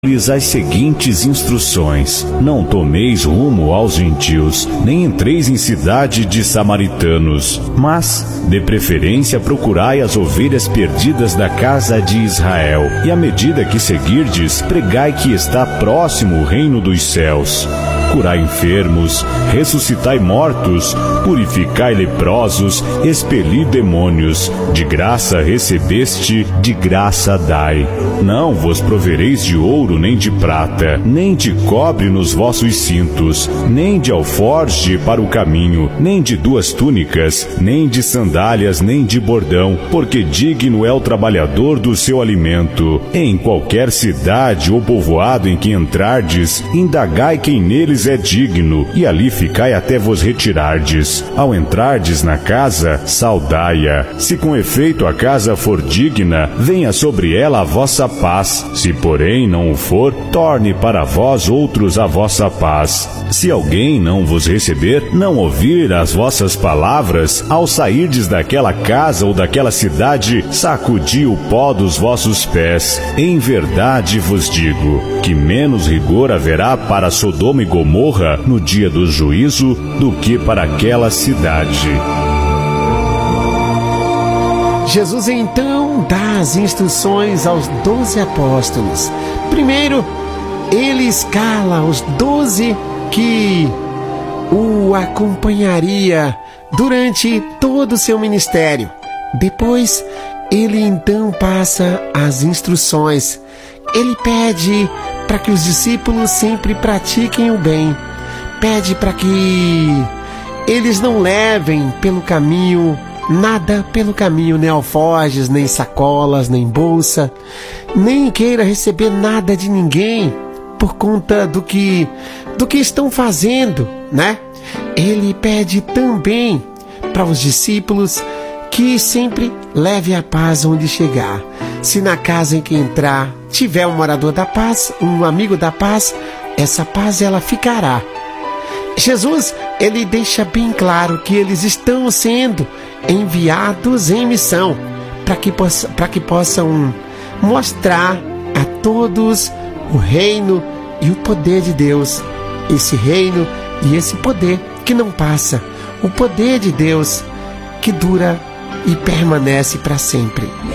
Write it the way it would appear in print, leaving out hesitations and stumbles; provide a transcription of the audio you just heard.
lhes as seguintes instruções: não tomeis rumo aos gentios, nem entreis em cidade de samaritanos, mas, de preferência, procurai as ovelhas perdidas da casa de Israel, e à medida que seguirdes, pregai que está próximo o reino dos céus. Curai enfermos, ressuscitai mortos, purificai leprosos, expeli demônios. De graça recebeste, de graça dai. Não vos provereis de ouro nem de prata, nem de cobre nos vossos cintos, nem de alforje para o caminho, nem de 2 túnicas, nem de sandálias, nem de bordão, porque digno é o trabalhador do seu alimento. Em qualquer cidade ou povoado em que entrardes, indagai quem neles é digno, e ali ficai até vos retirardes. Ao entrardes na casa, saudai-a. Se com efeito a casa for digna, venha sobre ela a vossa paz. Se porém não o for, torne para vós outros a vossa paz. Se alguém não vos receber, não ouvir as vossas palavras, ao sairdes daquela casa ou daquela cidade, sacudi o pó dos vossos pés. Em verdade vos digo, que menos rigor haverá para Sodoma e Gomorra no dia do juízo do que para aquela cidade. Jesus então dá as instruções aos 12 apóstolos. Primeiro, ele escala os 12 que o acompanharia durante todo o seu ministério. Depois, ele então passa as instruções. Ele pede para que os discípulos sempre pratiquem o bem. Pede para que eles não levem pelo caminho nada pelo caminho, nem alforjes, nem sacolas, nem bolsa, nem queira receber nada de ninguém por conta do que estão fazendo, né? Ele pede também para os discípulos que sempre leve a paz onde chegar. Se na casa em que entrar tiver um morador da paz, um amigo da paz, essa paz ela ficará. Jesus, ele deixa bem claro que eles estão sendo enviados em missão para que possam mostrar a todos o reino e o poder de Deus. Esse reino e esse poder que não passa. O poder de Deus que dura e permanece para sempre.